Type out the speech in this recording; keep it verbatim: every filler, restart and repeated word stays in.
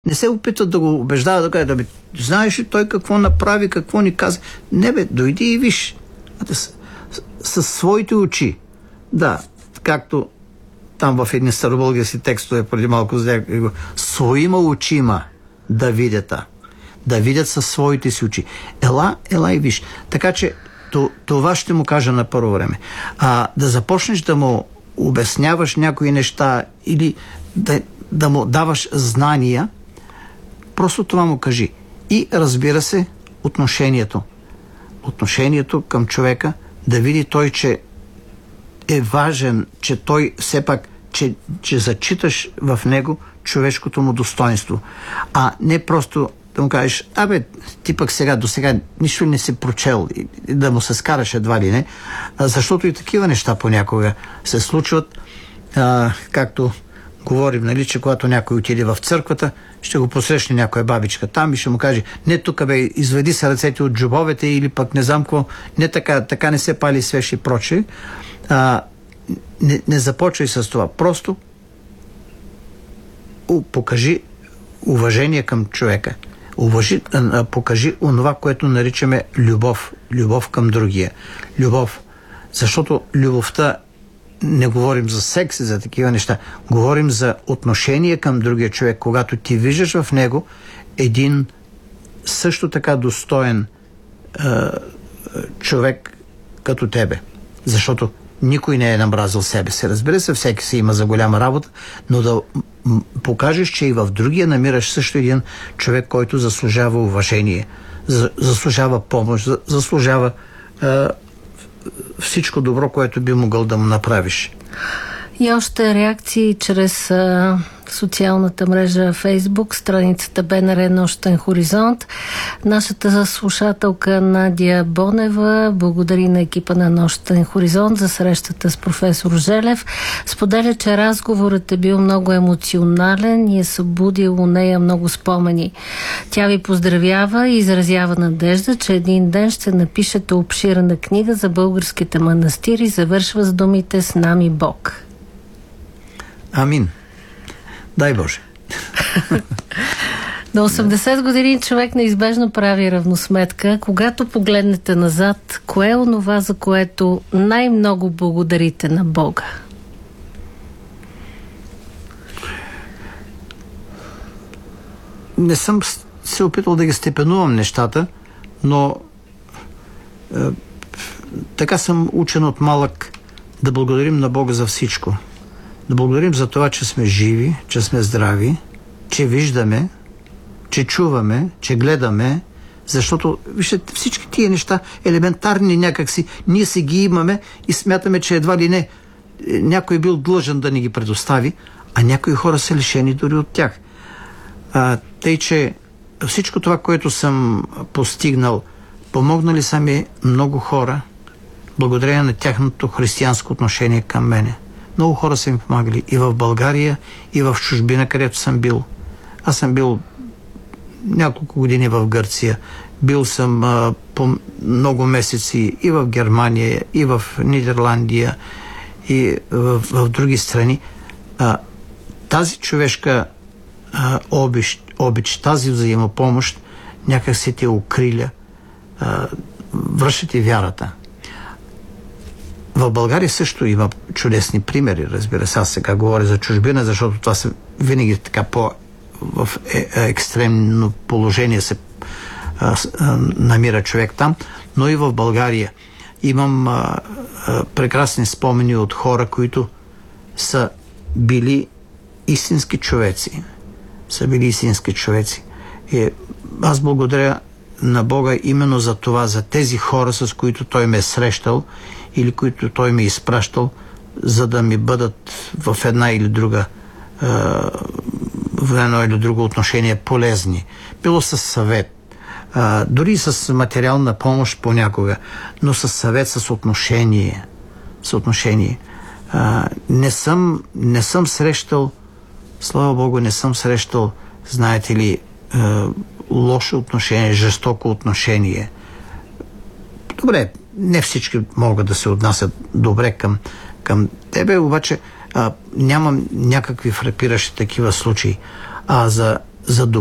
Не се опитват да го убеждават, да кажат, да бе, знаеш ли той какво направи, какво ни каза? Не бе, дойди и виж. С, с своите очи. Да, както там в едни старобългарски текстове преди малко взех, своима очима да видят, да видят със своите си очи. Ела, ела и виж. Така че това ще му кажа на първо време. А, да започнеш да му обясняваш някои неща или да, да му даваш знания, просто това му кажи. И разбира се, отношението. Отношението към човека, да види той, че е важен, че той все пак, че, че зачиташ в него човешкото му достоинство. А не просто да му кажеш, абе, ти пък сега, до сега нищо не си прочел, и да му се скараш едва ли не, защото и такива неща понякога се случват, а, както говорим, нали, че когато някой отиде в църквата, ще го посрещне някоя бабичка там и ще му каже, не тук бе, изведи се ръцете от джобовете или пък не знам какво, не така, така не се пали свещ и прочее. А, не, не започвай с това. Просто покажи уважение към човека. Уважи, а, покажи онова, което наричаме любов. Любов към другия. Любов. Защото любовта, не говорим за секс и за такива неща, говорим за отношение към другия човек, когато ти виждаш в него един също така достоен а, човек като тебе. Защото никой не е намразил себе си. Разбира се, всеки си има за голяма работа, но да м- покажеш, че и в другия намираш също един човек, който заслужава уважение, за- заслужава помощ, за- заслужава а, всичко добро, което би могъл да му направиш. И още реакции чрез а, социалната мрежа Фейсбук, страницата БНР Нощен хоризонт. Нашата слушателка Надя Бонева благодари на екипа на Нощен хоризонт за срещата с професор Желев. Споделя, че разговорът е бил много емоционален и е събудил у нея много спомени. Тя ви поздравява и изразява надежда, че един ден ще напишете обширна книга за българските манастири. Завършва с думите "С нами Бог". Амин. Дай Боже. На осемдесет години човек неизбежно прави равносметка. Когато погледнете назад, кое е онова, за което най-много благодарите на Бога? Не съм се опитал да ги степенувам нещата, но е, така съм учен от малък да благодарим на Бога за всичко. Да благодарим за това, че сме живи, че сме здрави, че виждаме, че чуваме, че гледаме, защото, вижте, всички тия неща, елементарни някакси, ние си ги имаме и смятаме, че едва ли не някой бил длъжен да ни ги предостави, а някои хора са лишени дори от тях. А, тъй, че всичко това, което съм постигнал, помогнали са ми много хора, благодарение на тяхното християнско отношение към мене. Много хора са ми помагали и в България, и в чужбина, където съм бил. Аз съм бил няколко години в Гърция. Бил съм а, по много месеци и в Германия, и в Нидерландия, и в, в други страни. А, тази човешка а, обич, обич, тази взаимопомощ някак се те укриля, а, връща ти вярата. В България също има чудесни примери, разбира се. Аз сега говоря за чужбина, защото това са винаги така по в е, е, екстремно положение се а, а, намира човек там, но и в България имам а, а, прекрасни спомени от хора, които са били истински човеци. Са били истински човеци. И аз благодаря на Бога именно за това, за тези хора, с които Той ме е срещал или които Той ме е изпращал, за да ми бъдат в една или друга е, в едно или друго отношение полезни. Било с съвет, е, дори с материална помощ понякога, но с съвет, с отношение. С отношение. Е, не съм, не съм срещал, слава Богу, не съм срещал, знаете ли, е, лошо отношение, жестоко отношение. Добре, не всички могат да се отнасят добре към, към тебе, обаче а, нямам някакви фрапиращи такива случаи. А за за